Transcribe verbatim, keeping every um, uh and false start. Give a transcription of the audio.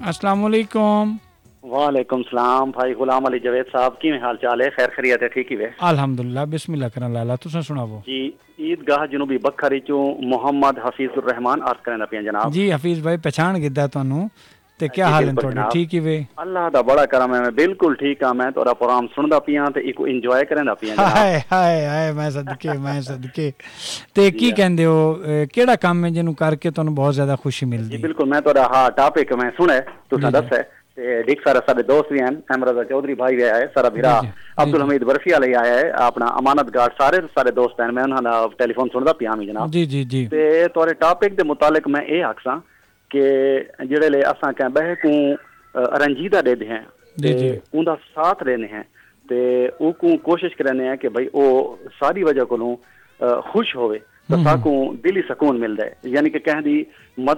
अस्सलाम वालेकुम। वालेकुम सलाम भाई गुलाम अली जवेद साहब, किवें हाल चाल है? खैर खैरियत है? ठीक ही वे अल्हम्दुलिल्लाह। बिस्मिल्लाह करन लाला, तुसां सुनावो जी। ईदगाह जनूबी बखरी चो मोहम्मद हफीजुर रहमान अर्ज करना पिया जनाब। जी हफीज भाई, पहचान गिद्दा तुहानू ते क्या जी हाल है बिल्कुल तुहाडे? जनाब, ठीक ही वे? अल्लाह दा बड़ा करम है, मैं बिल्कुल ठीक हाँ। मैं तोरा प्रोग्राम सुनदा पिया ते इको इंजॉय करदा पिया जनाब। हाय हाय हाय, मैं सदके मैं सदके। ते जी की कहंदे हो, केड़ा काम है जिन्नू करके तुहानू बहुत ज्यादा खुशी जी मिलदी? बिल्कुल, मैं तोरा हाँ टॉपिक मैं सुने तुसा जी जी दस है ते डिक सारा सारे दोस्त भी हैं। अमरजा चौधरी भाई भी आया है, सारा भिरा जी जी जी अब्दुल जी हमीद बर्फी वाले आया है, अपना अमानत गार्ड, सारे सारे दोस्त हैं। मैं उन्होंने टेलीफोन सुनदा पिया मी जनाब। जी जी जी ते तोरे टॉपिक दे मुतालिक मैं ये आखसां कि जेड़े ले असां कह बह को रंजीदा देते हैं ते जी जी उनका साथ लेने हैं ते उनको कोशिश करने हैं कि भाई वो सारी वजह को खुश होवे तो हम्म हम्म साकू दिली सकून मिलता है। यानी कि कह दी मदद